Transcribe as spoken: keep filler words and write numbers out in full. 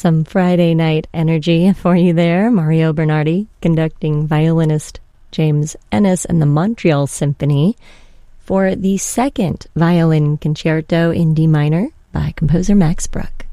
Some Friday night energy for you there. Mario Bernardi conducting violinist James Ennis and the Montreal Symphony for the second violin concerto in D minor by composer Max Bruch.